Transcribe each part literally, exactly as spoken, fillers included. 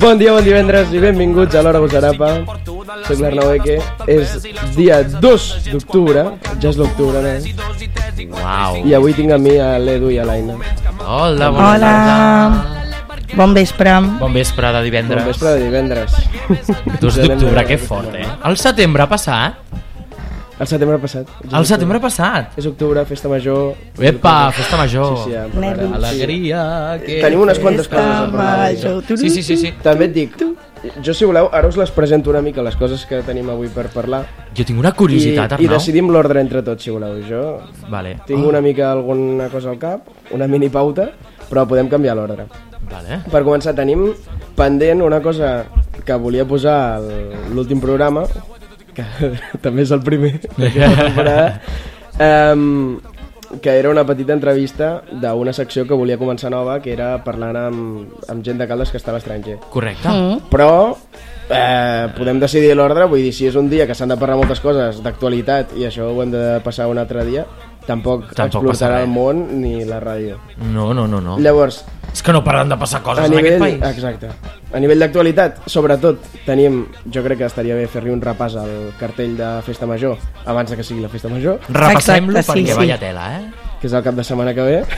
Bon dia, bon divendres i benvinguts a l'Hora Gusarapa. Soc l'Arnau Eke. És dia dos d'octubre, ja és l'octubre, no? Uau. I avui tinc a mi a l'Edu i a l'Aina. Hola, bona Hola. tarda. Bon vespre. Bon vespre de divendres. Bon vespre de divendres. dos d'octubre, que fort, eh? El setembre passat. El setembre passat. El setembre passat. És octubre, festa major. Epa, festa major. Sí, sí, ja, Nervis. sí. Alegria. Que... Tenim unes quantes coses a parlar. Major. Sí, sí, sí, sí. També et dic, jo si voleu, ara us les presento una mica, les coses que tenim avui per parlar. Jo tinc una curiositat, I, i Arnau. decidim l'ordre entre tots, si voleu. Jo Vale. tinc una mica alguna cosa al cap, una mini pauta, però podem canviar l'ordre. Vale. Per començar, tenim pendent una cosa que volia posar a l'últim programa, que també és el primer d'aquesta temporada, um, que era una petita entrevista d'una secció que volia començar nova, que era parlant amb, amb gent de Caldes que està a l'estranger. Correcte. Mm. Però eh, podem decidir l'ordre, vull dir, si és un dia que s'han de parlar moltes coses d'actualitat i això ho hem de passar un altre dia, tampoc, Tampoc explotarà passa el món ni la ràdio. No, no, no, no. Llavors, És que no paren de passar coses a en nivell, aquest país. exacte. A nivell d'actualitat, sobretot, tenim, jo crec que estaria bé fer-li un repàs al cartell de Festa Major abans de que sigui la Festa Major, Repassem-lo Exacte, sí, perquè sí. vaya tela, eh? que és el cap de setmana que ve.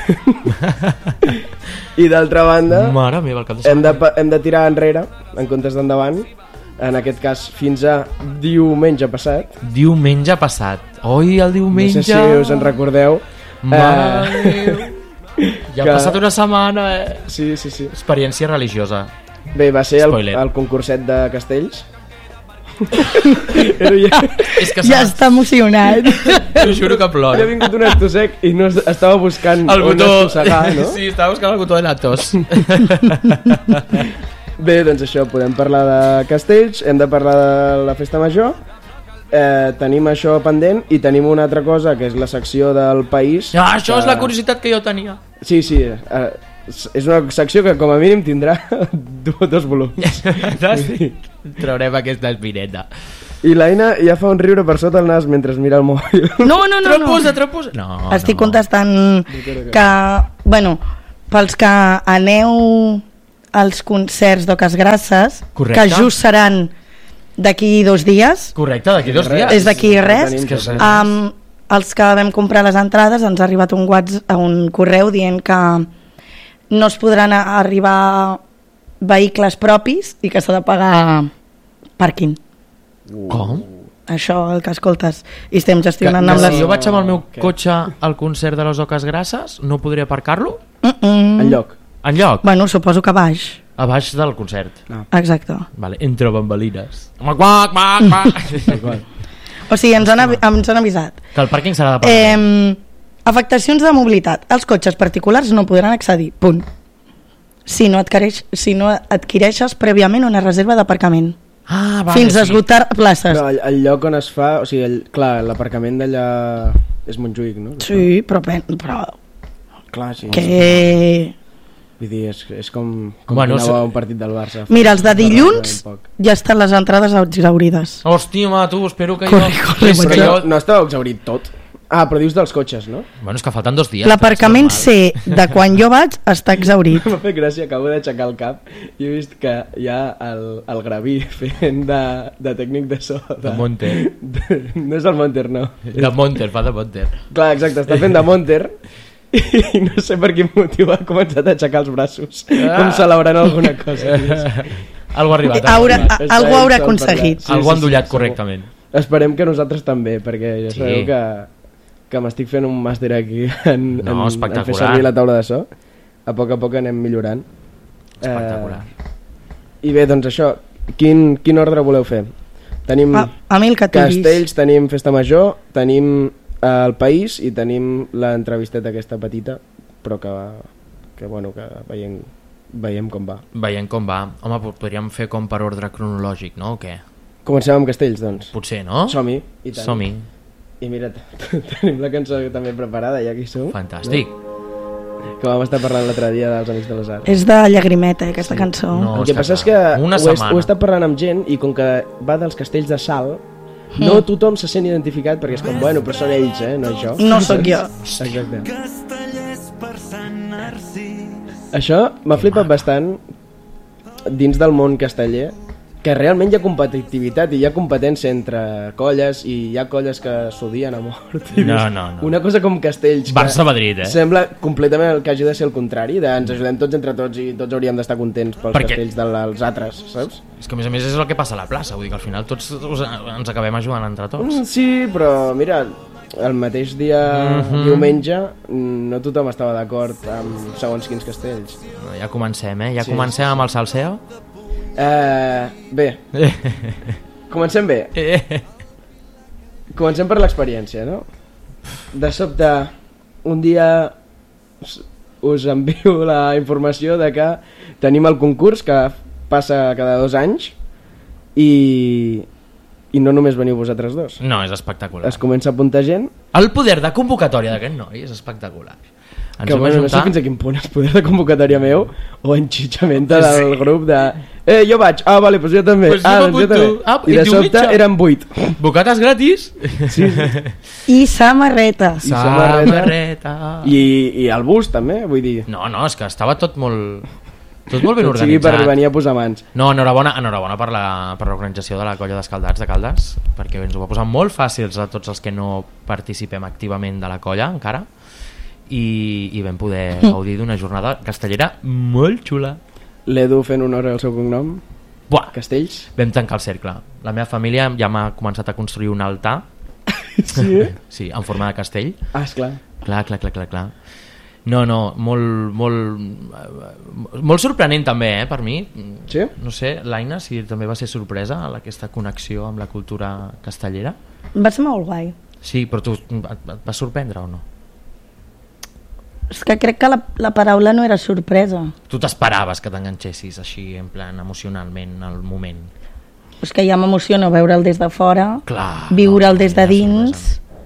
I d'altra banda, Mare meva, el cap de hem de, setmana. pa- hem de tirar enrere, en comptes d'endavant, en aquest cas fins a diumenge passat. Diumenge passat. Oi, el diumenge. No sé si us en recordeu. Mare Eh, meva. Ja ha que- passat una setmana, eh? Sí, sí, sí. Experiència religiosa. Bé, va ser el, Spoiler. el concurset de Castells. Però ja, És que Ja s'ha- està emocionat. T'ho juro que plora. ja ha vingut un estossec i no es- estava buscant El on botó. estossegar, no? Sí, estava buscant el botó de la tos. Bé, doncs això, podem parlar de Castells, hem de parlar de la Festa Major, eh, tenim això pendent i tenim una altra cosa, que és la secció del País. Ah, això és que- la curiositat que jo tenia. Sí, sí, eh, és una secció que com a mínim tindrà do- dos volums. Fantàstic. Traurem aquesta espineta. I l'Aina ja fa un riure per sota el nas mentre mira el mòbil. No, no, no, no. Treposa, treposa. No, Estic no. contestant que, bueno, pels que aneu als concerts d'Oques Grasses, Correcte. que just seran d'aquí dos dies, Correcte, d'aquí dos dies. és d'aquí res, Tenim que tot. sí. um, els que vam comprar les entrades ens ha arribat un WhatsApp, un correu dient que no es podran a- arribar vehicles propis i que s'ha de pagar pàrquing. Com? Això el que escoltes. I estem Que, gestionant que amb si les... jo vaig amb el meu Què? cotxe al concert de les Oques Grasses, no podré aparcar-lo? Mm -mm. En lloc. En lloc? Bueno, suposo que baix. A baix del concert. Exacte. Vale, entre bambalines. Mac, mac, mac, mac. O sigui, ens han, avi- ens han avisat. Que el pàrquing serà de pagar. Eh, afectacions de mobilitat. Els cotxes particulars no podran accedir. Punt. Si no, adquireix, si no adquireixes prèviament una reserva d'aparcament. Ah, vale, Fins a sí. esgotar places. Però el, el lloc on es fa, o sigui, el, clar, l'aparcament d'allà és Montjuïc, no? Sí, però, pen- però Clar, sí. que... Vull dir, és, és com, com Bueno, bueno, anava se- a un partit del Barça. Mira, els de Fa dilluns ben poc. ja estan les entrades exaurides. Hòstia, ma, tu, espero que Corre, jo... corre, és que Però jo... no estava exaurit tot. Ah, però dius dels cotxes, no? Bueno, és que falten dos dies. L'aparcament és C de quan jo vaig està exaurit. M'ha fet gràcia, acabo d'aixecar el cap i he vist que hi ha el, el Graví fent de, de tècnic de so. De Monter. De, no és el Monter, no. De Monter, fa de Monter. Clar, exacte, està fent de Monter i no sé per quin motiu ha començat a aixecar els braços, Ah. com celebrant alguna cosa. Algo ha arribat. Haurà, algo ha arribat. Està algú haurà ell sol aconseguit. parlar. Algo ha endollat segur. correctament. Esperem que nosaltres també, perquè ja Sí. sabeu que, que m'estic fent un màster aquí en, No, en, en espectacular. fer servir la taula de so. A poc a poc anem millorant. Espectacular. Eh, I bé, doncs això, quin, quin ordre voleu fer? Tenim A, a mi el que t'he vist. Castells, tenim Festa Major, tenim eh, el País i tenim l'entrevisteta aquesta petita, però que, que bueno, que veiem, veiem com va. Veient com va. Home, po- podríem fer com per ordre cronològic, no? O què? Comencem amb Castells, doncs. Potser, no? Som-hi. I tant. Som-hi. I mira, tenim la cançó també preparada, ja que hi som. Fantàstic. No? Que vam estar parlant l'altre dia dels Amics de les Arts. És de llagrimeta, eh, aquesta cançó. No, El que està passa és clar. que Una ho he, setmana. ho he estat parlant amb gent i com que va dels castells de Sal, no tothom se sent identificat perquè és com, bueno, però són ells, eh, no jo. No sóc jo. Exacte. Això m'ha flipat bastant dins del món casteller, que realment hi ha competitivitat i hi ha competència entre colles i hi ha colles que s'odien a mort. No, no, no. Una cosa com Castells, que Barça-Madrid, eh? sembla completament el que hagi de ser el contrari, de ens ajudem tots entre tots i tots hauríem d'estar contents pels Perquè... castells dels altres, saps? És que a més a més és el que passa a la plaça, vull dir que al final tots us, ens acabem ajudant entre tots. Mm, sí, però mira, el mateix dia mm-hmm. diumenge no tothom estava d'acord amb segons quins castells. No, ja comencem, eh? Ja sí, comencem sí, sí. amb el salseo? Uh, bé, comencem bé. Comencem per l'experiència, no? De sobte, un dia us envio la informació de que tenim el concurs que passa cada dos anys i, i no només veniu vosaltres dos. No, és espectacular. Es comença a apuntar gent. El poder de convocatòria d'aquest noi és espectacular. Ens que bueno, ajuntar... no sé fins a quin punt és poder de convocatòria meu o enxitxamenta del sí. grup de eh, jo vaig, ah vale, doncs jo també, pues ah, jo doncs jo també. Ah, i de sobte mitja. Eren vuit bocates gratis sí, sí. i samarreta i samarreta, samarreta. I, i el bus també, vull dir no, no, és que estava tot molt tot molt ben tot organitzat. sigui per venir a posar mans. No, enhorabona, enhorabona per la per l'organització de la colla d'Escaldats de Caldes, perquè ens ho va posar molt fàcils a tots els que no participem activament de la colla encara. I, i vam poder gaudir d'una jornada castellera molt xula. L'Edu fent honor al seu cognom. Buah, Castells. Vam tancar el cercle. La meva família ja m'ha començat a construir un altar. Sí? Sí, en forma de castell. Ah, esclar. Clar, clar, clar, clar, clar. No, no, molt, molt, molt sorprenent també, eh, per mi. Sí? No sé, l'Aina, si també va ser sorpresa aquesta connexió amb la cultura castellera. Va ser molt guai. Sí, però tu et, et va sorprendre o no? És que crec que la, la paraula no era sorpresa. Tu t'esperaves que t'enganxessis així, en plan, emocionalment, al moment? És que ja m'emociona veure'l des de fora, clar, viure'l no, des de dins.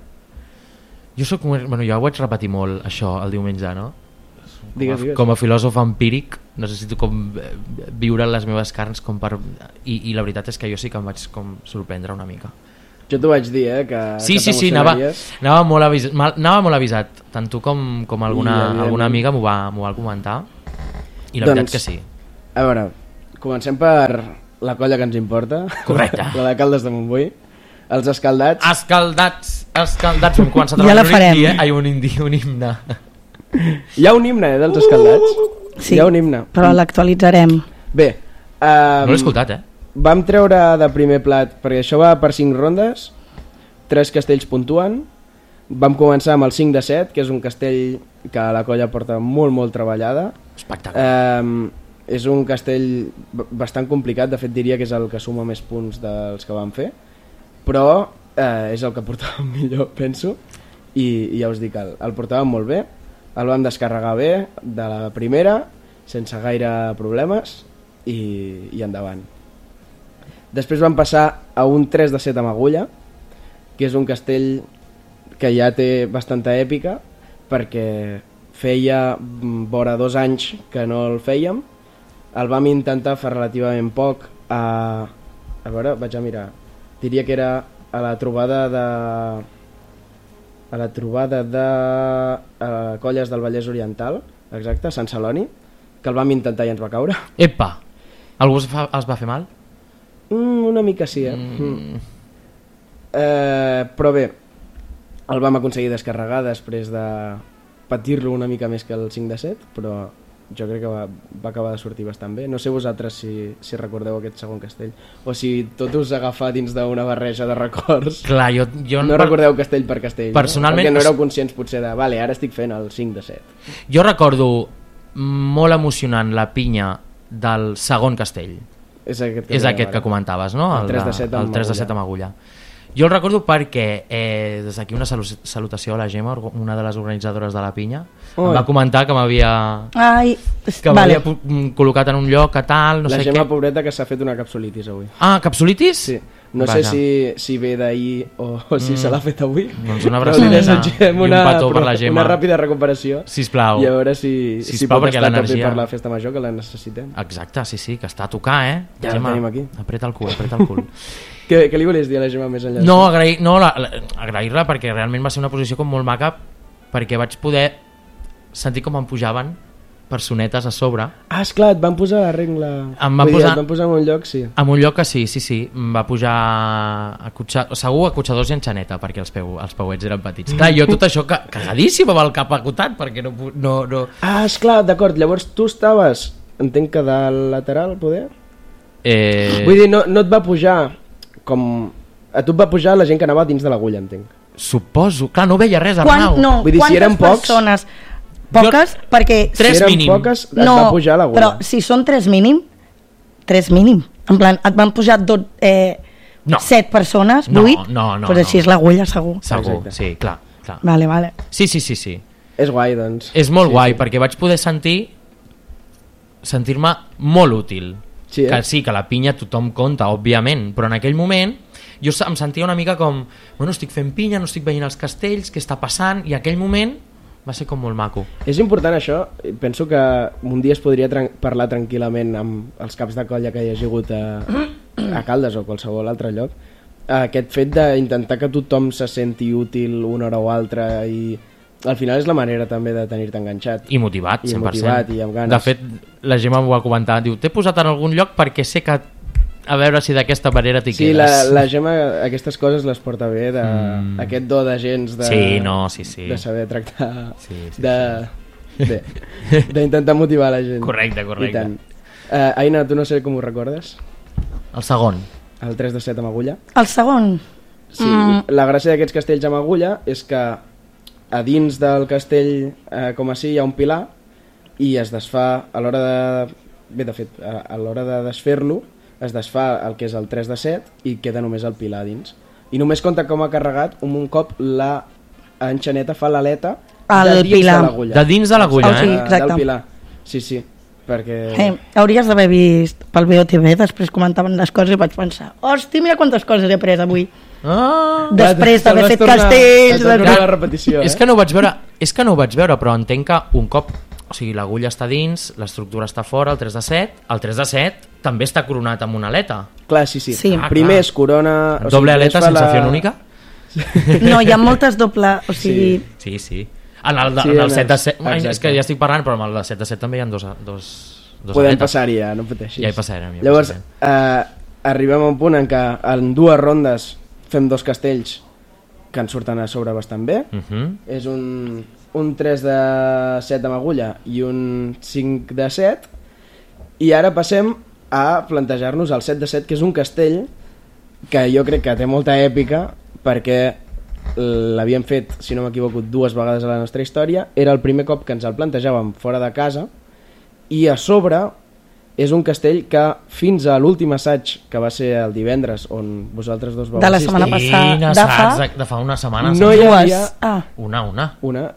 Jo soc, bueno, jo ho vaig repetir molt, això, el diumenge, no? Digues, digues. Com a filòsof empíric, necessito com viure les meves carns com per... I, i la veritat és que jo sí que em vaig com sorprendre una mica. Jo t'ho vaig dir, eh, que, sí, que sí, sí, anava, anava, molt avisat, anava molt avisat. Tant tu com, com alguna, alguna amiga m'ho va, m'ho va comentar. I la doncs, veritat que sí. A veure, comencem per la colla que ens importa. Correcte. La de Caldes de Montbui. Els Escaldats. Escaldats, escaldats. Hem començat a ja la farem. Un, eh? Ai, un, indi, un himne. Hi ha un himne, eh, dels Escaldats. Sí, hi ha un himne. Però l'actualitzarem. Bé. Um, no l'he escoltat, eh? Vam treure de primer plat, perquè això va per cinc rondes, tres castells puntuen. Vam començar amb el cinc de set, que és un castell que la colla porta molt, molt treballada. Espectacular. Um, és un castell bastant complicat, de fet diria que és el que suma més punts dels que vam fer, però eh, és el que portàvem millor, penso, i, i ja us dic, el, el portàvem molt bé, el vam descarregar bé de la primera, sense gaire problemes, i, i endavant. Després vam passar a un tres de set amb agulla, que és un castell que ja té bastanta èpica, perquè feia vora dos anys que no el fèiem. El vam intentar fer relativament poc a... A veure, vaig a mirar. Diria que era a la trobada de... A la trobada de a Colles del Vallès Oriental, exacte, a Sant Celoni, que el vam intentar i ens va caure. Epa! Algú es, fa, es va fer mal? Mm, una mica sí, eh? Mm. Eh, però bé, el vam aconseguir descarregar després de patir-lo una mica més que el cinc de set, però jo crec que va, va acabar de sortir bastant bé. No sé vosaltres si, si recordeu aquest segon castell, o si tot us agafa dins d'una barreja de records. Clar, jo, jo no per... recordeu castell per castell, personalment, no? Perquè no éreu conscients potser de, vale, ara estic fent el cinc de set. Jo recordo molt emocionant la pinya del segon castell. És aquest que, és aquest que comentaves, no? El tres de set amb, el tres de set amb agulla. Jo el recordo perquè eh, des d'aquí una salutació a la Gemma, una de les organitzadores de la pinya. Ui. Em va comentar que m'havia que m'havia vale. col·locat en un lloc que tal, no la sé què. La Gemma pobreta que s'ha fet una capsulitis avui. Ah, capsulitis? Sí. No Vaja. sé si, si ve d'ahir o, o si mm. se l'ha fet avui. Doncs una abraçadeta i un una, petó per la Gemma. Una ràpida recuperació. Sisplau. I a veure si, Sisplau, si pot perquè estar també per la festa major, que la necessitem. Exacte, sí, sí, que està a tocar, eh? Ja Gemma, la tenim aquí. Apreta el cul, apreta el cul. què, què li volies dir a la Gemma més enllà? No, agrair, no la, la, agrair-la perquè realment va ser una posició com molt maca, perquè vaig poder sentir com em pujaven personetes a sobre. Ah, esclar, et van posar la regla. Em van Vull posar- dir, et van posar en un lloc, sí. En un lloc que sí, sí, sí, em va pujar a cotxa... segur a cotxadors i enxaneta, perquè els, peu, els pauets eren petits. Clar, jo tot això ca cagadíssim amb el cap acotat, perquè no... no, no... Ah, esclar, d'acord, llavors tu estaves, entenc que de lateral, poder? Eh... Vull dir, no, no et va pujar com... A tu et va pujar la gent que anava dins de l'agulla, entenc. Suposo, clar, no veia res, Quan, Arnau. no, Vull dir, si quantes eren pocs- persones? Poques, Jo- perquè... Tres si eren mínim. poques, et no, va pujar a l'agulla. però si són tres mínim, tres mínim. En plan, et van pujar tot, eh, No. set persones, No, vuit, no, no, pues així no. és l'agulla, segur. Segur, Exacte. sí, clar, clar. Vale, vale. Sí, sí, sí, sí. És guai, doncs. És molt sí, guai, sí. perquè vaig poder sentir sentir-me molt útil. Sí, eh? Que sí, que la pinya tothom compta, òbviament, però en aquell moment jo em sentia una mica com, bueno, estic fent pinya, no estic veient els castells, què està passant? I aquell moment va ser com molt maco. És important això, penso que un dia es podria tran parlar tranquil·lament amb els caps de colla que hi hagi hagut a, a Caldes o qualsevol altre lloc, aquest fet d'intentar que tothom se senti útil una hora o altra i al final és la manera també de tenir-te enganxat. I motivat, I cent per cent. motivat i amb ganes. De fet, la Gemma m'ho va comentar, diu, t'he posat en algun lloc perquè sé que a veure si d'aquesta manera t'hi Sí, quedes. la, la Gemma aquestes coses les porta bé, de, mm. aquest do de gens de, Sí, no, sí, sí. de saber tractar, Sí, sí, de, bé, d'intentar motivar la gent. Correcte, correcte. I tant. Uh, Aina, tu no sé com ho recordes? El segon. El tres de set amb agulla? El segon, Sí, mm. la gràcia d'aquests castells amb agulla és que a dins del castell eh, com així hi ha un pilar i es desfà a l'hora de... Bé, de fet, a, a l'hora de desfer-lo es desfà el que és el tres de set i queda només el pilar dins. I només compta com ha carregat un, un cop la enxaneta fa l'aleta El de dins pilar. de l'agulla. De dins de l'agulla, Oh, sí. eh? exacte. Del pilar. Sí, sí, perquè... eh, hauries d'haver vist pel B O T V, després comentaven les coses i vaig pensar, hosti, mira quantes coses he après avui. Ah, Després Te'l d'haver vas fet tornar- castells... te'l vas de- tornar a la repetició, és eh? que no ho vaig veure, és que no ho vaig veure, però entenc que un cop, o sigui, l'agulla està dins, l'estructura està fora, el tres de set, el tres de set també està coronat amb una aleta. Clar, sí, sí. Sí. Ah, Primer clar. és corona... o Doble sigui, aleta, primer es fa sensació la- única? No, hi ha moltes doble... O sigui, Sí, sí. En el, de, Sí, en en el set de els- set, ai, és exacte. que ja estic parlant, però amb el de set de set també hi ha dos, dos, dos Podem aletes. passar-hi ja, no pateixis. Ja hi passarem, ja hi Llavors, passarem. eh, arribem a un punt en què en dues rondes fem dos castells que ens surten a sobre bastant bé. Uh -huh. És un, un tres de set amb agulla i un cinc de set. I ara passem a plantejar-nos el set de set, que és un castell que jo crec que té molta èpica perquè l'havíem fet, si no m'equivoco, dues vegades a la nostra història. Era el primer cop que ens el plantejàvem fora de casa i a sobre és un castell que fins a l'últim assaig, que va ser el divendres, on vosaltres dos vau De la assistir, setmana passada. Quin de assaig fa- de, de fa una setmana. No saps? hi dues. havia Ah, Una, una. una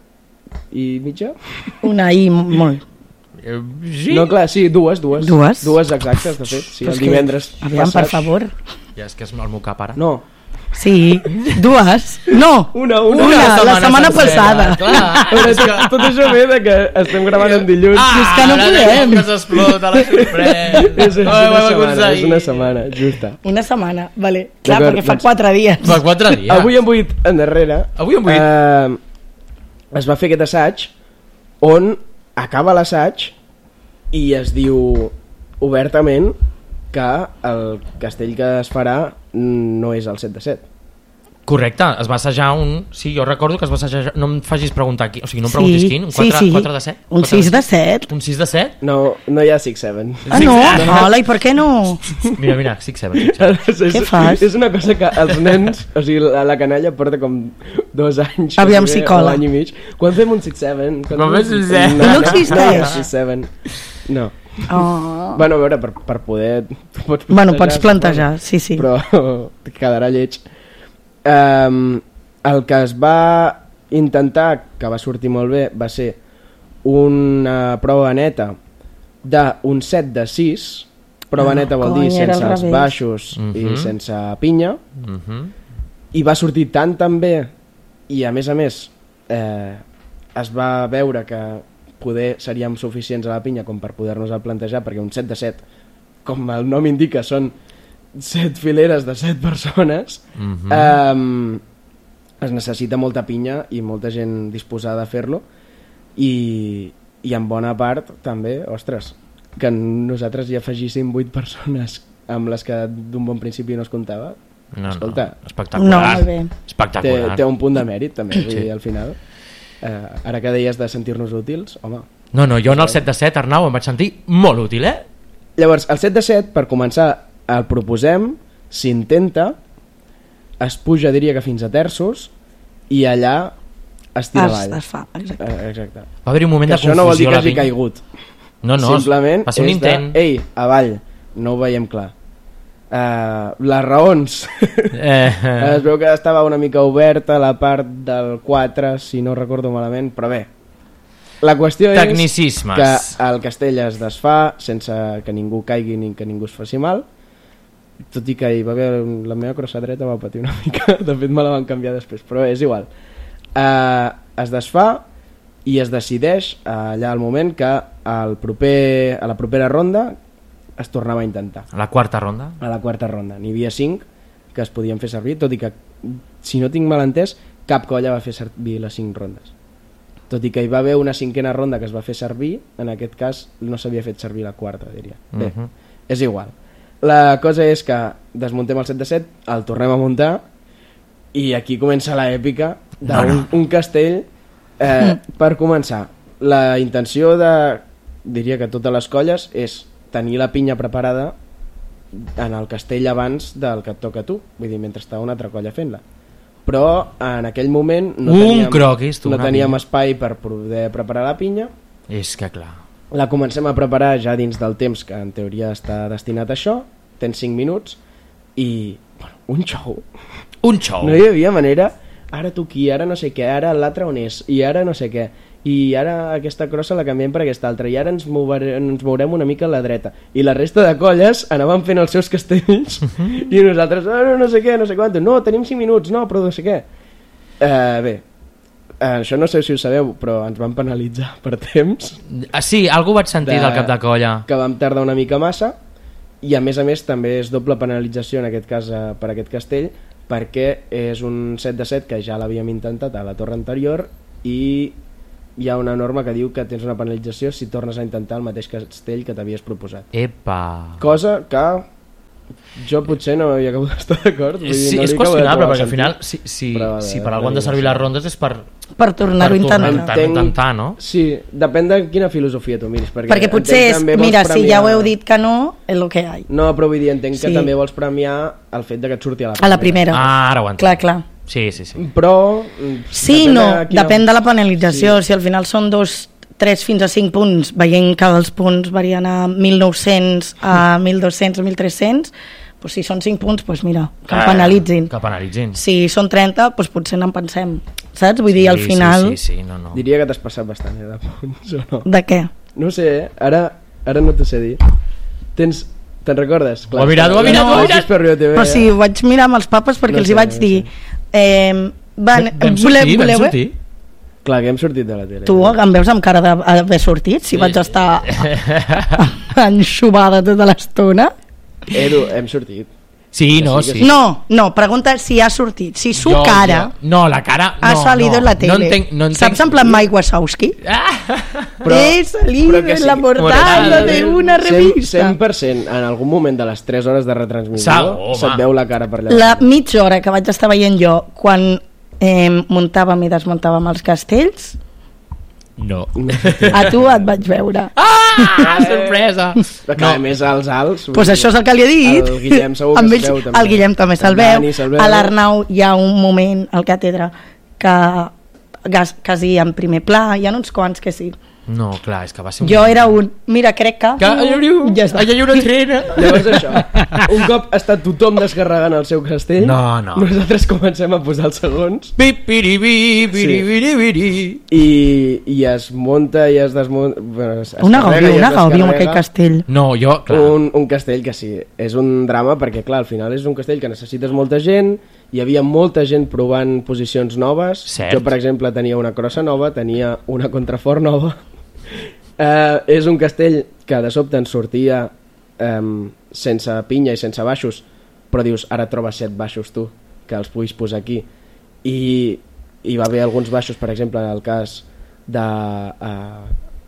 i mitja? una i molt. Eh, sí. No, clar, sí, dues, dues. Dues? Dues exactes, de fet. Sí, Però el és que- divendres Aviam, passat. per favor. Ja és que és el meu cap ara. No, Sí, dues. No, una, una. Una, la setmana sencera, passada. Clar. Però és que tot això ve de que estem gravant en dilluns. és que no ara podem. Que s'explota la sorpresa. és, és, Ai, una ho hem setmana, és aconseguit. una setmana, justa. Una setmana, vale. Clar, D'acord, perquè fa doncs- quatre dies. Fa quatre dies. Avui hem buit endarrere. Avui hem buit. Eh, es va fer aquest assaig on acaba l'assaig i es diu obertament que el castell que es farà no és el set de set. Correcte, es va assajar un... Sí, jo recordo que es va assajar... No em facis preguntar aquí, o sigui, no em Sí, preguntis quin. Un sí, quatre, sí. quatre de set? Un Quatre sis de set. Un sis de set? No, no hi ha six seven. Ah, no? Hola, i per què no? Mira, mira, six seven. Six seven. és, Què fas? És una cosa que els nens, o sigui, la, la canalla porta com dos anys. Aviam o sigui, si cola. o any i mig. Quan fem un six seven? Quan fem six seven? No, No no, existeix. No hi ha six seven. No. Oh. Bueno, a veure, per, per poder... tu Pots Bueno, pots suposo, plantejar, sí, sí. Però quedarà lleig. Um, el que es va intentar, que va sortir molt bé, va ser una prova neta d'un set de sis. Prova Ah, neta vol cony, dir era al sense els revés. baixos Mhm. i sense pinya. Uh -huh. I va sortir tan tan bé i a més a més eh, es va veure que poder seríem suficients a la pinya com per poder-nos el plantejar, perquè un set de set, com el nom indica, són set fileres de set persones. Mhm. eh, es necessita molta pinya i molta gent disposada a fer-lo i, i en bona part també, ostres, que nosaltres hi afegíssim vuit persones amb les que d'un bon principi no es comptava. No, Escolta, no, espectacular. No, molt bé. Espectacular. Té, té un punt de mèrit també, vull Sí. dir, al final. Eh, ara que deies de sentir-nos útils, home. No, no, jo en el set de set, Arnau, em vaig sentir molt útil, eh? Llavors, el set de set, per començar, el proposem, s'intenta, es puja, diria que fins a terços, i allà es tira Es, avall. es fa, exacte. Eh, exacte. Va haver-hi un moment Que de això confusió no vol dir a que la hagi pinya. caigut. No, no, Simplement va ser un és intent. de, ei, avall, no ho veiem clar. Uh, les raons. Eh, eh. Es veu que estava una mica oberta la part del quatre, si no recordo malament, però bé. La qüestió és Tecnicismes. que el castell es desfà sense que ningú caigui ni que ningú es faci mal, tot i que hi va haver la meva crossa dreta va patir una mica, de fet me la van canviar després, però és igual. Uh, es desfà i es decideix uh, allà al moment que al proper, a la propera ronda es tornava a intentar. A la quarta ronda. A la quarta ronda. N'hi havia cinc que es podien fer servir, tot i que, si no tinc mal entès, cap colla va fer servir les cinc rondes. Tot i que hi va haver una cinquena ronda que es va fer servir, en aquest cas no s'havia fet servir la quarta, diria. Bé, Mhm. és igual. La cosa és que desmuntem el set de set, el tornem a muntar, i aquí comença l'èpica d'un un castell. Eh, per començar, la intenció de, diria que totes les colles, és tenir la pinya preparada en el castell abans del que et toca a tu, vull dir, mentre està una altra colla fent-la. Però en aquell moment no Un teníem, croquis, tu, no una teníem pinya. espai per poder preparar la pinya. És que clar. La comencem a preparar ja dins del temps que en teoria està destinat a això, tens cinc minuts i bueno, un xou. Un xou. No hi havia manera, ara tu aquí, ara no sé què, ara l'altre on és, i ara no sé què, i ara aquesta crossa la canviem per aquesta altra, i ara ens, moure, ens mourem una mica a la dreta. I la resta de colles anaven fent els seus castells i nosaltres, ah, no, no sé què, no sé quant, no, tenim cinc minuts, no, però no sé què. Uh, bé, uh, això no sé si ho sabeu, però ens van penalitzar per temps, Ah, sí, algú vaig sentir De- del cap de colla. que vam tardar una mica massa, i a més a més també és doble penalització en aquest cas uh, per aquest castell, perquè és un set de set que ja l'havíem intentat a la torre anterior i hi ha una norma que diu que tens una penalització si tornes a intentar el mateix castell que t'havies proposat. Epa. Cosa que jo potser no hi acabo d'estar d'acord. vull dir, Sí, no és li acabo de qüestionable, trobar perquè al sentit. final, si, si, Però, a si veure, per algú han de no servir sé. les rondes és per, Per tornar-ho a per tornar-ho a intentar. intentar, intentar, no? Sí, depèn de quina filosofia tu miris. Perquè, Perquè potser entenc és, també vols mira, si ja ho premiar- heu dit que no, és el que hi ha. No, però vull dir, entenc que Sí. també vols premiar el fet de que et surti a la primera. A la primera. Ah, ara ho entenc. Clar, clar. Sí, sí, sí. Però... mm, Sí, depèn no, de quina- depèn de la penalització. Si al final són dos, tres fins a cinc punts, veient que els punts varien a mil nou-cents, a mil dos-cents, a mil tres-cents, doncs si són cinc punts, doncs mira, que em penalitzin. Que penalitzin. Si són trenta, doncs potser no en pensem. Saps? Vull dir, al Sí, final... Sí, sí, sí, no, no. Diria que t'has passat bastant, eh, de punts, o no? De què? No sé, eh? Ara, ara no t'ho sé dir. Tens... Te'n recordes? Ho ha mirat, ho ha mirat, ho ha mirat. Però sí, ho vaig mirar amb els papes perquè No els sé, hi vaig no dir... sé. Eh, van, Vam voleu, sortir, vam voleu, eh? sortir. Clar, que hem sortit de la tele. Tu em veus amb cara d'haver sortit? Si vaig estar enxubada tota l'estona. Edu, hem sortit. Sí, Que no, sí, que sí. No, no, pregunta si ha sortit. Si su Jo- cara jo- No, la cara... ha no, salido no. en la tele. No entenc, no entenc. Saps en plan Mike Wazowski? Ah! Però- He salido però que en sí, la que- portada de una revista. cent per cent en algun moment de les tres hores de retransmissió Sa- home. se't veu la cara per allà. La mitja hora que vaig estar veient jo quan eh, muntàvem i desmuntàvem els castells, No. a tu et vaig veure. Ah, sorpresa! Però que, a més, als alts... vull Pues dir, això és el que li he dit. El Guillem segur que Amb es ells- veu, també. El Guillem també se'l El veu. Dani se'l veu. A l'Arnau hi ha un moment, al càtedre, que gas- quasi en primer pla, hi ha uns quants que sí. No, clar, és que va ser un... Jo era un, mira, crec que... Que allà hi ha- Ja està. allà hi ha una trena. Llavors això, un cop està tothom descarregant el seu castell, No, no. nosaltres comencem a posar els segons Pipiribi, piribiribiri. i, i es munta i es desmunta... Bueno, es, es Una carrega gaudiu, i es una gaudiu amb descarrega. aquell castell. No, jo, clar. Un, un castell que sí, és un drama perquè clar, al final és un castell que necessites molta gent, hi havia molta gent provant posicions noves. Cert. Jo per exemple tenia una crossa nova, tenia una contrafort nova. Uh, és un castell que de sobte ens sortia um, sense pinya i sense baixos, però dius, ara trobes set baixos tu, que els puguis posar aquí. I hi va haver alguns baixos, per exemple, en el cas de uh,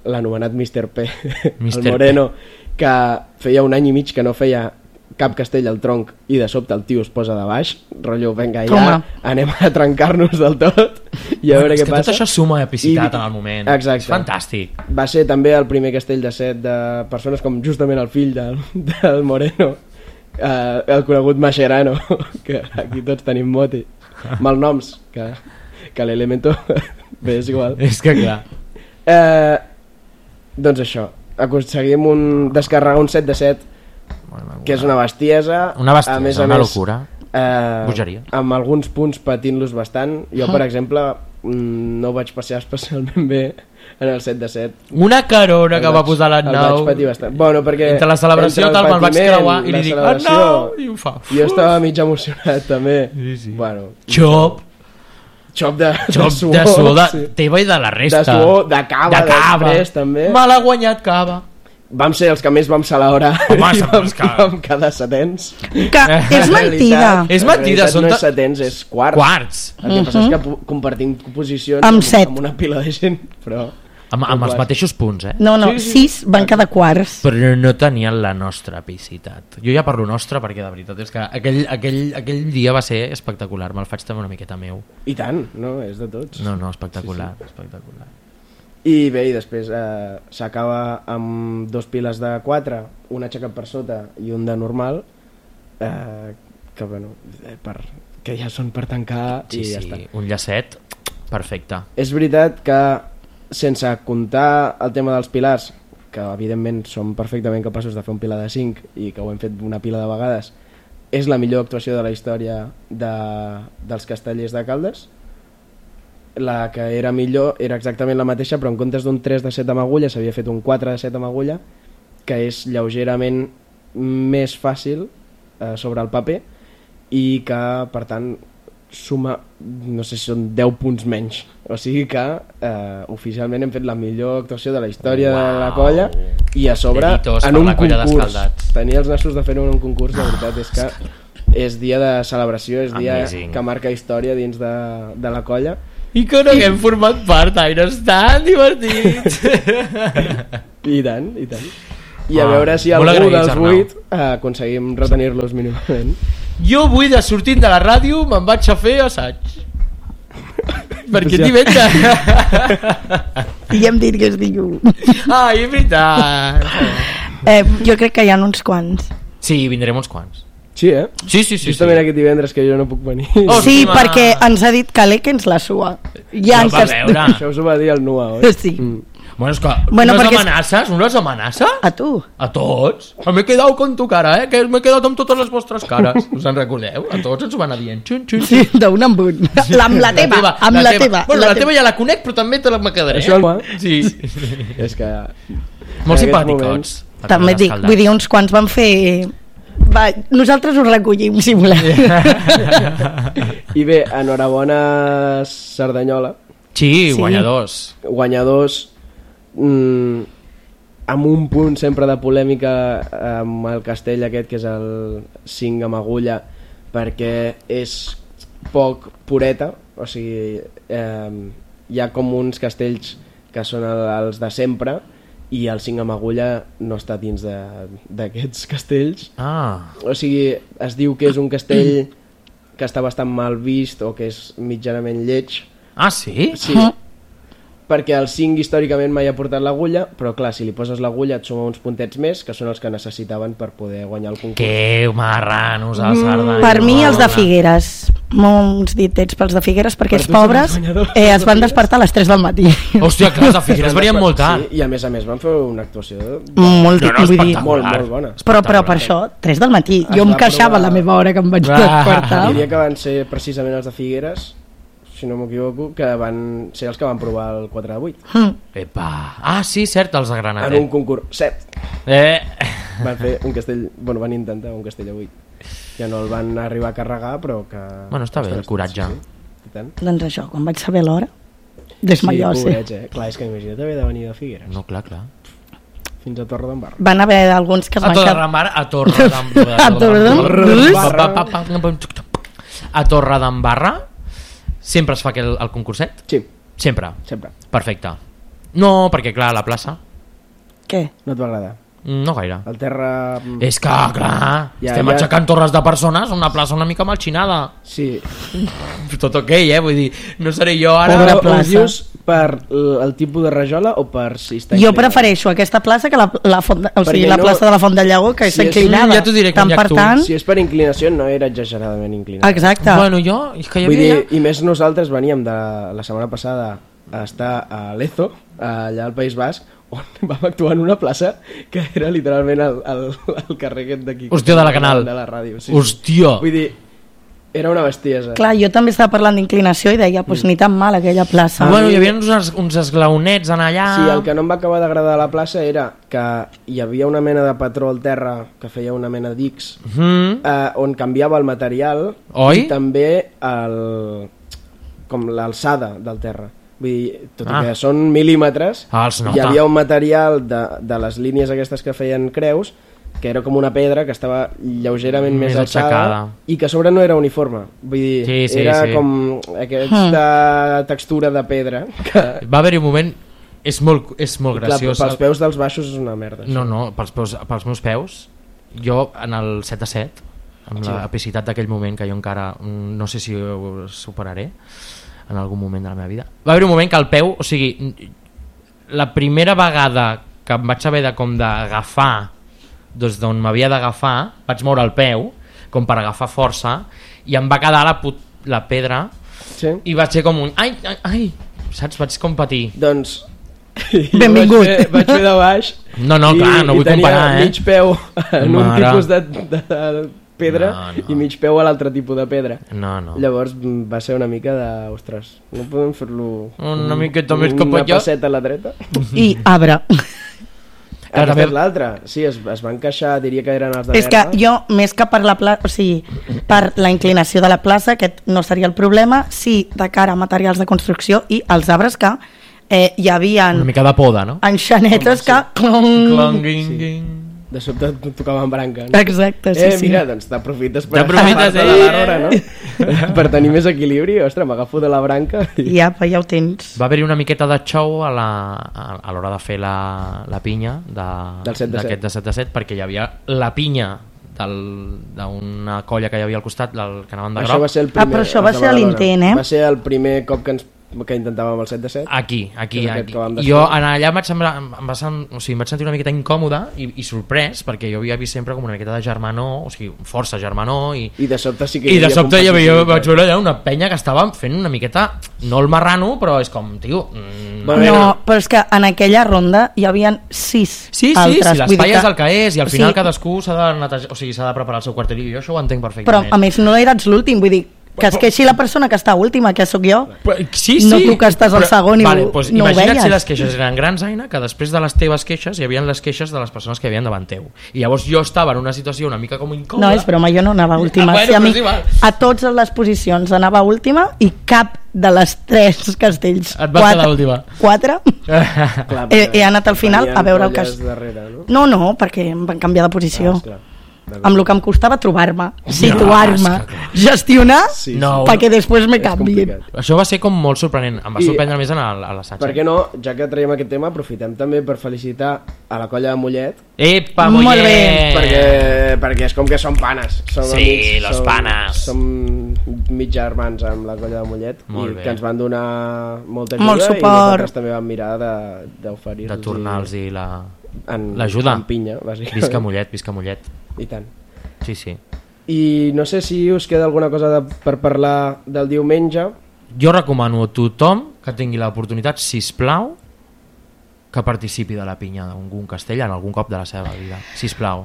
l'anomenat míster P, míster el Moreno, que feia un any i mig que no feia cap castell al tronc i de sobte el tio es posa de baix, rotllo, venga, ja Toma. anem a trencar-nos del tot i a veure és què que passa. tot això suma epicitat I- en el moment. Exacte. És fantàstic. Va ser també el primer castell de set de persones com justament el fill del, del Moreno, eh, el conegut Mascherano, que aquí tots tenim mote, malnoms, que, que l'elemento bé, és igual. És que clar. Eh, doncs això, aconseguim un, descarregar un set de set, que és una bestiesa. Una bestiesa, a més a una més, locura. Eh, Bogeria. amb alguns punts patint-los bastant. Jo, per exemple, mm, no ho vaig passar especialment bé en el set de set. Una carona El que va vaig- posar el l'Arnau. vaig patir bastant. Bueno, perquè Entre la celebració entre tal, me'l vaig patiment, creuar i la li dic, celebració, Arnau, i ho fa. Jo estava mig emocionat també. Sí, sí. Bueno, Xop, xop de, xop de suor, de suor de, sí. teva i de la resta. De suor, de cava, de cava. després també. Me l'ha guanyat cava. Vam ser els que més vam celebrar Home, i vam, és que- vam quedar setens. Que és En mentida. realitat- És en mentida, realitat són no ta- és setens, és quarts. Quarts. El que passa és que pu- compartim posicions Amb set. amb una pila de gent, però... Amb, amb els Quarts. mateixos punts, eh? No, no, Sí, sí. sis van quedar quarts. Però no tenien la nostra epicitat. Jo ja parlo nostra perquè de veritat és que aquell, aquell, aquell dia va ser espectacular. Me'l faig també una miqueta meu. I tant, no? És de tots. No, no, espectacular, sí, sí. espectacular. I bé, i després eh, s'acaba amb dos piles de quatre, un aixecat per sota i un de normal, eh, que bueno, eh, per, que ja són per tancar Sí, i ja sí, està. un llacet perfecte. És veritat que sense comptar el tema dels pilars, que evidentment som perfectament capaços de fer un pilar de cinc i que ho hem fet una pila de vegades, és la millor actuació de la història de, dels castellers de Caldes. La que era millor era exactament la mateixa, però en comptes d'un tres de set amb agulla s'havia fet un quatre de set amb agulla, que és lleugerament més fàcil eh, sobre el paper i que per tant suma, no sé si són deu punts menys, o sigui que eh, oficialment hem fet la millor actuació de la història Uau. de la colla i a sobre Deditos en per un la colla concurs. d'Escaldats. Tenir els nassos de fer-ho en un concurs, de veritat és que és dia de celebració, és dia Amazing. que marca història dins de, de la colla. I que no haguem format part, Aires, tan divertits. I tant, i tant. I a Ah, veure si molt algú agraïts, dels Arnau. vuit eh, aconseguim retenir-los mínimament. Jo avui, de sortint de la ràdio, me'n vaig a fer assaig. Perquè Ja. divendres... I hem dit que es diu... Ai, és veritat. Eh, jo crec que hi ha uns quants. Sí, vindrem uns quants. Sí, eh? Sí, sí, sí. Justament sí. aquest divendres que jo no puc venir. Oh, Sí, Hòstima. perquè ens ha dit Calé que ens la sua. Ja No, ens va has- veure. Això us ho va dir el Nua, oi? Sí. Mm. Bueno, és que Bueno, unes perquè és- amenaces, unes amenaces A tu. a tots. M'he quedat con tu cara, eh? Que m'he quedat amb totes les vostres cares. Us en recordeu? A tots ens ho van anar dient. Xun, xun, Sí, d'un en un. La, amb la teva, amb la, teva. Bueno, la, la teva ja la conec, però també te la me quedaré. Això el Nua, Sí. és que... Molt en aquests simpàticots. moments- També et dic, vull dir, uns quants van fer... Va, nosaltres ho recollim, si voleu. I bé, enhorabona Cerdanyola, Sí, Sí. guanyadors. guanyadors mm, amb un punt sempre de polèmica amb el castell aquest que és el cinc amb agulla, perquè és poc pureta, o sigui eh, hi ha com uns castells que són el, els de sempre i el cinc amb agulla no està dins de- d'aquests castells. Ah, O sigui, es diu que és un castell que està bastant mal vist o que és mitjanament lleig. ah sí? Sí, perquè el cinc històricament mai ha portat l'agulla, però clar, si li poses l'agulla et suma uns puntets més, que són els que necessitaven per poder guanyar el concurs. Que marranos, el Cerdanya. Per mi, els de Figueres. Molts ditets pels de Figueres, perquè Per els tu són pobres els guanyadors eh, es de van Figueres? despertar a les tres del matí. Hòstia, clar, els de Figueres venien molt tard. Sí, i a més a més van fer una actuació Molt, No, no, vull dir, espectacular. molt, molt bona. però, però per això, tres del matí. Es Jo em va queixava provar- la meva hora que em vaig Ah. despertar. Diria que van ser precisament els de Figueres, si no m'equivoco, que van ser els que van provar el quatre de vuit. Mm. Epa. Ah, sí, cert, els de En un Granadet. concurs set. Eh. Van fer un castell, bueno, van intentar un castell a vuit. Ja no el van arribar a carregar, però que... Bueno, està bé, el coratge. Sí, sí. I tant. Doncs això, quan vaig saber l'hora, desmaiós, sí, sí. pobrets, eh? Clar, és que imagina't haver de venir de Figueres No, clar, clar. fins a Torre d'Embarra. Van haver alguns que es A van Torre quedar... Ramar, a Torre d'Embarra. A Torre A Torre d'Embarra sempre es fa aquell, el concurset? Sí, Sempre. sempre. Perfecte. No, perquè clar, la plaça... Què? No et va agradar? No gaire. El terra... És que, clar, Ja, estem ja- aixecant torres de persones, una plaça una mica malxinada. Sí. Tot ok, eh? Vull dir, no seré jo ara... Pobra Però plaça. us dius per l- el tipus de rajola o per si està Jo inclinada? prefereixo aquesta plaça que la, la, font, de, o sigui, Perquè la no- plaça de la Font del Llago, que és Si és- inclinada. ja t'ho diré, tant conyac per tu. tant... Si és per inclinació no era exageradament inclinada. Exacte. Bueno, jo... És que hi Vull havia... dir, i més nosaltres veníem de la setmana passada a estar a Lezo, allà al País Basc, on vam actuar en una plaça que era literalment el, el, el carrer aquest d'aquí. Hòstia, de la Canal. De la ràdio. Sí, Hòstia. Sí. Vull dir, era una bestiesa. Clar, jo també estava parlant d'inclinació i deia, pues, ni tan mal aquella plaça. Bueno, hi havia uns, uns esglaonets en allà... Sí, el que no em va acabar d'agradar de la plaça era que hi havia una mena de patró al terra que feia una mena d'ics Mm. eh, on canviava el material Oi? i també el, com l'alçada del terra. Vull dir, tot Ah. i que són mil·límetres, Ah, els nota. hi havia un material de, de les línies aquestes que feien creus que era com una pedra que estava lleugerament més, Més alçada aixecada. i que a sobre no era uniforme. Vull dir, Sí, sí, era sí. com aquesta textura de pedra que... Va haver-hi un moment... És molt, és molt Clar, graciós. pels peus dels baixos és una merda. No, no, pels, peus, pels meus peus, jo en el set a set, amb Sí. l'epicitat d'aquell moment que jo encara mm, no sé si ho superaré en algun moment de la meva vida, va haver un moment que el peu, o sigui, la primera vegada que em vaig haver de com d'agafar des d'on m'havia d'agafar, vaig moure el peu com per agafar força i em va quedar la, put la pedra Sí? i vaig ser com un ai, ai, ai, saps? Vaig com patir. Doncs... Benvingut. Vaig fer, vaig fer de baix. No, no, clar, no vull i tenia comparar, eh? mig peu en un Mare. tipus de, de pedra No, no. i mig peu a l'altre tipus de pedra. No, no. Llavors mm, va ser una mica de... Ostres, no podem fer-lo... Una miqueta més cap Una allà. passeta a la dreta. I arbre. Aquesta també- és l'altra. Sí, es, es va encaixar, diria que eren els de És que guerra. jo, més que per la plaça, o sigui, per la inclinació de la plaça, aquest no seria el problema, sí de cara a materials de construcció i els arbres que eh, hi havia Una mica de poda, no? enxanetes que... Clong. Clonguing, Sí. ging. De sobte et tocaven branca. No? Exacte, sí, eh, sí. mira, doncs t'aprofites per T'aprofites, agafar-te eh? de l'arrora, no? Per tenir més equilibri, ostres, m'agafo de la branca i... I apa, ja ho tens. Va haver-hi una miqueta de xou a la- a a l'hora de fer la, la pinya de, Del set de set. d'aquest de set de set, perquè hi havia la pinya del- d'una colla que hi havia al costat del que anaven de Això groc. va ser el Ah, primer... però això va els de ser a Badalona. l'intent, eh? Va ser el primer cop que, ens, que intentàvem el set de set. Aquí, aquí, Que és aquest aquí. que vam Jo desfer. en allà em vaig, semblar, em, va sen, o sigui, em vaig sentir una miqueta incòmode i, i sorprès, perquè jo havia vist sempre com una miqueta de germanor, o sigui, força germanor, i, I de sobte sí que i de sobte ja veia, competitivitat. vaig veure allà una penya que estava fent una miqueta, no el marrano, però és com, tio... Mm, Bueno, No, però és que en aquella ronda hi havia sis Sí, sí, altres. si vull l'espai dir és el que és i al o final sigui, cadascú s'ha de netejar, o sigui, s'ha de preparar el seu quartel i jo això ho entenc Però perfectament. a més no eres l'últim, vull dir, que es queixi la persona que està última, que sóc jo. Però, sí, no sí, tu que estàs al però- segon i vale, ho- doncs no ho imagina't veies. si les queixes eren grans, Aina, que després de les teves queixes hi havia les queixes de les persones que hi havia davant teu. I llavors jo estava en una situació una mica com incòmoda. No, és broma, jo no anava última. Ah, bueno, Si a, però mi, és igual. a totes les posicions anava última i cap de les tres castells, Et vas quedar última. quatre, Clar, he, perquè he anat al final venien a veure el que... colles Es... Darrere, no? No, no, perquè em van canviar de posició. Ah, esclar. D'acord. Amb el que em costava trobar-me, situar-me, és que gestionar, Sí, No, perquè després me És canviïn. complicat. Això va ser com molt sorprenent. Em va I- sorprendre més en el- a l'assaig. Per què no, ja que traiem aquest tema, aprofitem també per felicitar a la colla de Mollet, Epa, Molt Mollet! bé. perquè, perquè és com que són panes. Som Sí, amics, los som, panes. Som mig germans amb la colla de Mollet Molt i bé. que ens van donar molta ajuda Molt i suport. nosaltres també vam mirar de- d'oferir-los De tornar-los la... en- l'ajuda. en pinya, bàsicament. Visca Mollet, visca Mollet. I tant. Sí, sí. I no sé si us queda alguna cosa de, per parlar del diumenge. Jo recomano a tothom que tingui l'oportunitat, sisplau, que participi de la pinya d'algun castell en algun cop de la seva vida. Sisplau.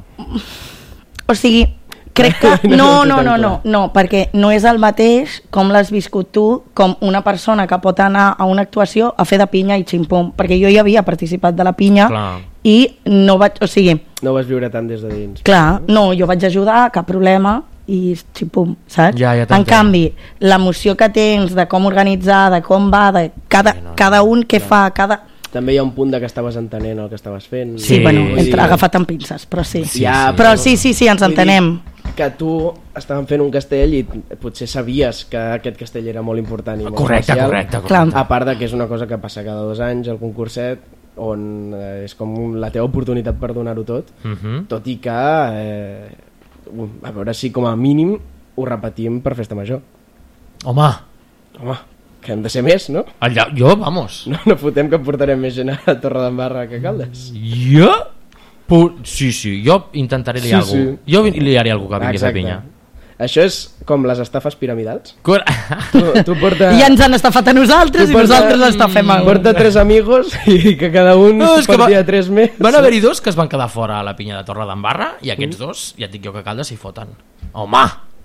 O sigui, crec que... No, No, no no, té no, tan no, no, perquè no és el mateix com l'has viscut tu, com una persona que pot anar a una actuació a fer de pinya i ximpum, perquè jo ja havia participat de la pinya Clar. i no vaig... O sigui, No ho vas viure tant des de dins. clar, no, jo vaig ajudar, cap problema, i ximpum, saps? Ja, ja en t'entenc. canvi, l'emoció que tens de com organitzar, de com va, de cada, Sí, no, no, cada un què fa, cada... També hi ha un punt de que estaves entenent el que estaves fent. Sí, Sí, bueno, vull entre dir- agafat amb pinces, però sí. Sí, Ja, sí. Però sí, sí, sí, ens Vull dir- entenem. que tu estaven fent un castell i potser sabies que aquest castell era molt important i molt Correcte, especial. correcte, correcte. A part de que és una cosa que passa cada dos anys al concurset, on eh, és com la teva oportunitat per donar-ho tot, Uh-huh. tot i que eh, a veure si com a mínim ho repetim per Festa Major. Home, Home, que hem de ser més, no? allà, jo, vamos. No, no fotem que portarem més gent a Torredembarra que a Caldes. Jo? Pu- Sí, sí, jo intentaré liar Sí, algú. Jo liaré algú que vingui a fer pinya. Això és com les estafes piramidals. Cor- Tu, tu porta... I ens han estafat a nosaltres Tu i porta- nosaltres estafem a un. Porta tres amigos i que cada un No, és que portia va- tres més. Van haver-hi dos que es van quedar fora a la pinya de Torredembarra i aquests dos, ja et dic jo que a Caldes s'hi foten. Home!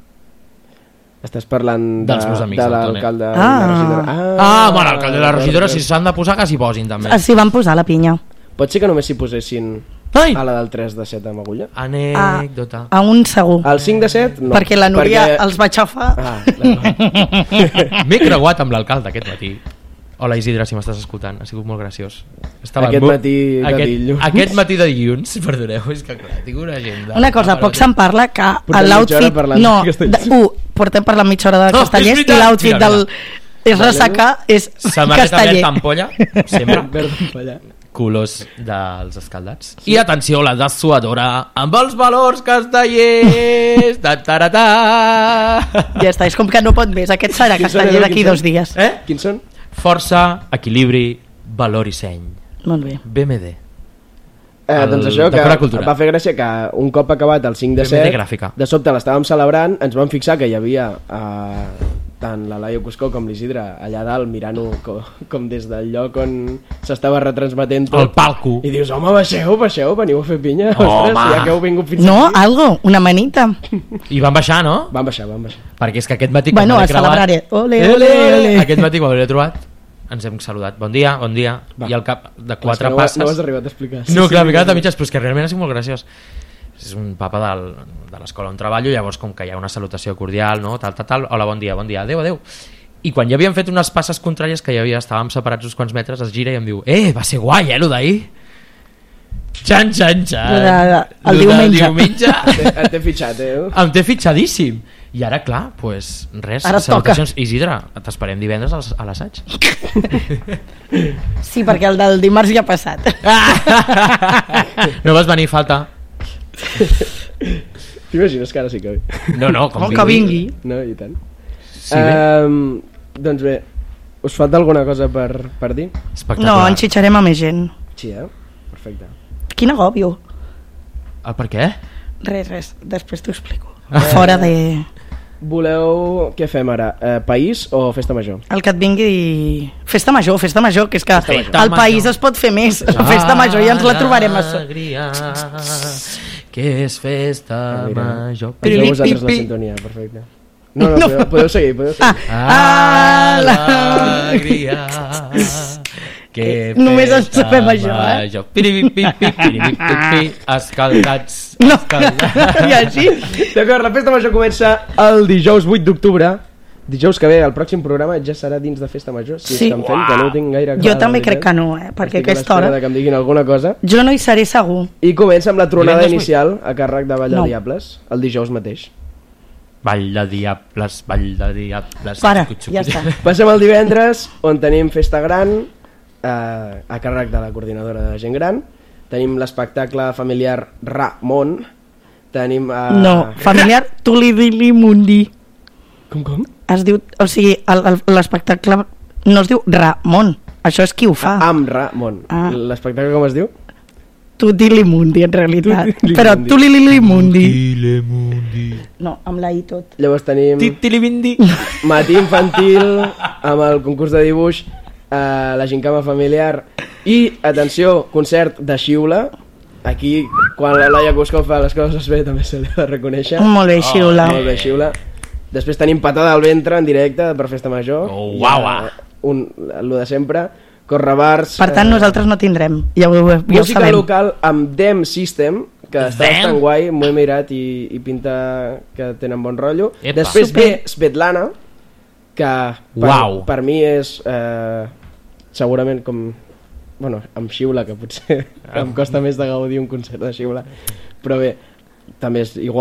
Estàs parlant de, Dels meus amics de del l'alcalde i Ah. la regidora. Ah, bueno, l'alcalde i la regidora, si s'han de posar, que s'hi posin també. Ah, s'hi van posar la pinya. Pot ser que només s'hi posessin Ai! a la del tres de set amb agulla? Anècdota. A un segur. Al cinc de set, no. Perquè la Núria perquè- els va xafar. Ah, clar. M'he creuat amb l'alcalde aquest matí. Hola Isidre, si m'estàs escoltant, ha sigut molt graciós. Estava Aquest molt- matí de aquest, dilluns. Aquest matí de dilluns, perdoneu, és que clar, tinc una agenda. Una cosa, poc se'n parla que a Portem mitja hora l'outfit... parlant No, de castellers. de, uh, portem parlant mitja hora de No, és castellers i veritat. l'outfit Mira, del... És Vale. ressaca, és Samarreta casteller. verda ampolla, sempre. Verd d'ampolla. Colors dels escaldats. I atenció, la dessuadora amb els valors castellers. Ta -ta -ta. Ja està, és com que no pot més. Aquest serà Quins són, casteller Edu, d'aquí quins dos són? dies. Eh? Quins són? Força, equilibri, valor i seny. Molt bé. B M D. Eh, El doncs això, decora que cultural. va fer gràcia que un cop acabat el cinc de B M D set, gràfica. de sobte l'estàvem celebrant, ens vam fixar que hi havia eh, tant la Laia Cuscó com l'Isidre allà dalt mirant-ho com, com des del lloc on s'estava retransmetent tot. El palco. I dius, home, baixeu, baixeu, veniu a fer pinya. Home. Ostres, ja que heu vingut fins No, aquí. algo, una manita. I van baixar, no? Van baixar, van baixar. Perquè és que aquest matí... Bueno, quan a l'he creuat- celebrar-he. Ole, ole, ole. Aquest matí quan l'he trobat ens hem saludat. Bon dia, bon dia. Va. I al cap de Clar, és quatre que no, ho- passes... No ho has arribat a explicar. No, clar, m'he quedat a mitges, però és que realment ha sigut molt graciós. És un papa del, de l'escola on treballo, llavors com que hi ha una salutació cordial, no? Tal, tal, tal. Hola, bon dia, bon dia, adeu, adeu. I quan ja havíem fet unes passes contràries que hi havia, estàvem separats uns quants metres, es gira i em diu, eh, va ser guai, eh, lo d'ahir. Xan, xan, xan. Lo de- el Lo del diumenge. diumenge. Et t'he fitxat, eh? Em té fitxadíssim. I ara, clar, pues, res, Ara et salutacions. Isidre, t'esperem divendres als- a l'assaig. Sí, perquè el del dimarts ja ha passat. No vas venir, falta. T'imagines que ara sí que... No, no, com, Com que vingui. No, i tant. Sí, bé. Um, doncs bé, us falta alguna cosa per, per dir? Espectacular. No, enxitxarem a més gent. Sí, eh? Perfecte. Quin agòbio. Ah, per què? Res, res, després t'ho explico. Fora de... Voleu... Què fem ara? Eh, país o festa major? El que et vingui... Festa major, festa major, que és que Festa al major. país es pot fer més. La festa major ja ens la trobarem a so. Alegria, que és festa Ah, mira. major. Poseu Pi, vosaltres pi, la pi. sintonia, perfecte. No, no, No. podeu, podeu seguir, podeu seguir. Ah, la... Alegria, que Només ens festa sabem això, eh? major. Piripipi, piripipi, escaldats, No, escaldats. i així. D'acord, la festa major comença el dijous vuit d'octubre. Dijous que ve, el pròxim programa ja serà dins de festa major. Si Sí. estan fent, que no ho tinc gaire clar. Jo la també veritat. crec que no, eh? Perquè Estic a aquesta l'espera hora... de que em diguin alguna cosa. Jo no hi seré segur. I comença amb la tronada Divendres vuit. inicial a càrrec de Vall de No. Diables, el dijous mateix. Ball de diables, ball de diables. Para, Xuc, xuc, ja xuc. està. Passem al divendres, on tenim festa gran, eh, a càrrec de la coordinadora de gent gran. Tenim l'espectacle familiar Ramon. Tenim... Eh... No, familiar Tulidili Mundi. Com, com? Es diu... O sigui, el- el- l'espectacle no es diu Ramon. Això és qui ho fa. Amb Ramon. Ah. L'espectacle com es diu? Tutilimundi, en realitat. Tutilimundi. Però Tulilimundi. Tilemundi. No, amb la I tot. Llavors tenim Titilibindi. matí infantil amb el concurs de dibuix, eh, la gincama familiar i, atenció, concert de xiula. Aquí, quan la Laia Cuscó fa les coses bé, també se li ha de reconèixer. Molt bé, xiula. Molt bé, xiula. Després tenim patada al ventre en directe per festa major. Oh, I, uau. eh, Un, lo de sempre. Correbars. Per tant, eh, nosaltres no tindrem. Ja ho, ja ho música sabem. local amb Dem System, que està Dem? bastant guai, m'ho he mirat i, i pinta que tenen bon rotllo. Epa. Després Super. ve Svetlana, que per, Uau. per mi és eh, segurament com... Bueno, amb xiula, que potser em costa més de gaudir un concert de xiula. Però bé, també és igual.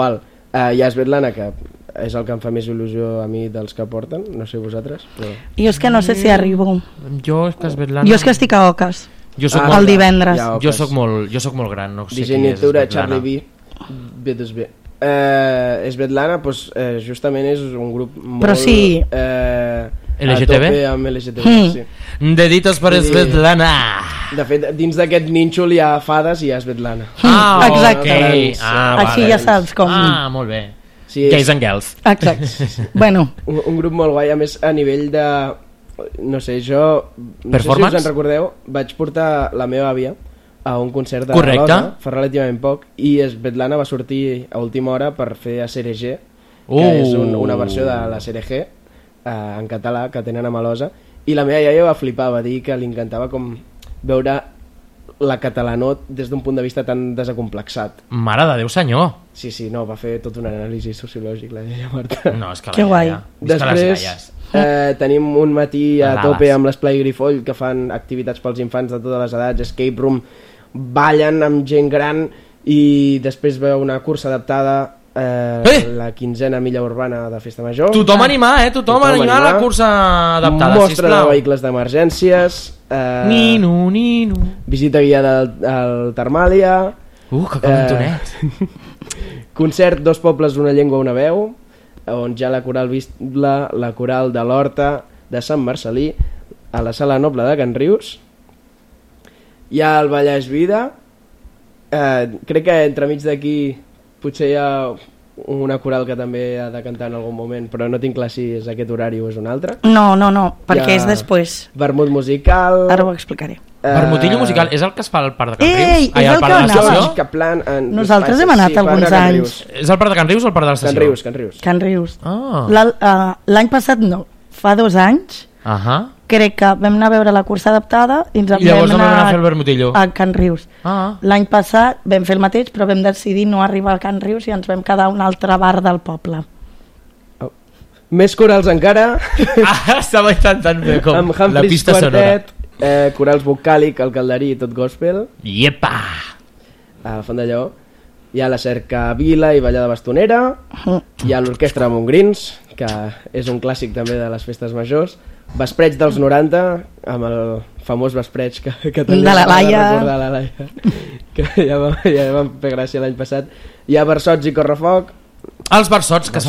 Uh, hi ha Svetlana, que és el que em fa més il·lusió a mi dels que porten, no sé vosaltres, però... Jo és que no sé si arribo. Jo és que Svetlana... Jo és que estic a Oques. Jo soc Ah, molt... El divendres. Ja, Jo soc molt, jo soc molt gran, no sé qui és Digenitura, Svetlana. Charlie B, B dos B. Uh, Svetlana, pues, uh, justament és un grup molt... Però sí. Uh, L G T B? A tope amb L G T B, Mm. sí. Deditos per Sí. Svetlana. De fet, dins d'aquest nínxol hi ha fades i hi ha Svetlana. Ah, Exacte. ok. Ah, Així vale. ja saps com... Ah, molt bé. Sí, Guys and girls. Exacte. Bueno, un, un grup molt guai, a més a nivell de... No sé, jo... No Performance? sé si us en recordeu, vaig portar la meva àvia a un concert de Correcte. Rosa, fa relativament poc, i Svetlana va sortir a última hora per fer a Sere G, que Uh. és un, una versió de la Sere G, eh, en català, que tenen a Malosa, i la meva iaia va flipar, va dir que li encantava com veure la catalanot des d'un punt de vista tan desacomplexat. Mare de Déu senyor. Sí, sí, no, va fer tot un anàlisi sociològic la iaia Marta. No, és que la Que guai. iaia. Visca les Després iaies. eh, tenim un matí a Les tope ales. amb l'Esplai Grifoll, que fan activitats pels infants de totes les edats, escape room, ballen amb gent gran, i després veu una cursa adaptada, eh, Eh! la quinzena milla urbana de Festa Major. Tothom animar, eh? Tothom, Tothom animar animar. la cursa adaptada, Mostra de sisplau. vehicles d'emergències, eh, Nino, nino. visita guiada al, al Termàlia, Uh, que calentonet. concert Dos pobles, una llengua, una veu, on ja la coral Vistla, la coral de l'Horta de Sant Marcelí, a la Sala Noble de Can Rius. Hi ha el Vallès Vida, eh, crec que entremig d'aquí potser hi ha una coral que també ha de cantar en algun moment, però no tinc clar si és aquest horari o és un altre. no, no, no, perquè Ja. és després. Vermut musical... Ara ho explicaré. eh, Vermutillo musical, és el que es fa al Parc de Can Ei, Rius? és Ai, al el Parc que de anava. l'Estació? George Kaplan en... Nosaltres hem anat sí, alguns Parc de Can anys. Rius. És el Parc de Can Rius o el Parc de l'Estació? Can Rius, Can Rius. Can Rius. Ah. L'al- eh, L'any passat no, fa dos anys, Ahà. crec que vam anar a veure la cursa adaptada i ens I llavors vam vam anar a fer el vermutillo. a Can Rius. Ah. L'any passat vam fer el mateix, però vam decidir no arribar a Can Rius i ens vam quedar a un altre bar del poble. Més corals encara, Ah, estava intentant fer com amb la Humphreys pista sonora. Quartet, eh, corals vocàlic, el calderí i tot gospel, Iepa! a la Font de Lleó. Hi ha la cercavila i ballada bastonera, hi ha l'orquestra de Montgrins, que és un clàssic també de les festes majors, Vespreig dels noranta, amb el famós vespreig que, que també De la m'ha Laia. recordar la Laia, que ja vam, ja vam fer gràcia l'any passat. Hi ha versots i correfoc, Els versots, que se